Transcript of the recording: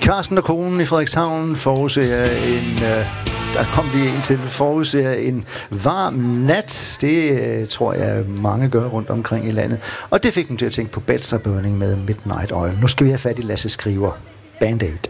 Carsten og konen i Frederikshavn forudser der kom lige en til, forudser en varm nat. Det tror jeg mange gør rundt omkring i landet. Og det fik dem til at tænke på Bed Stuy Burning med Midnight Oil. Nu skal vi have fat i Lasse Skriver. Band-Aid.